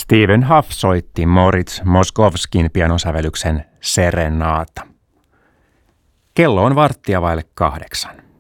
Stephen Hough soitti Moritz Moskovskin pianosävellyksen Serenata. Kello on 7:15.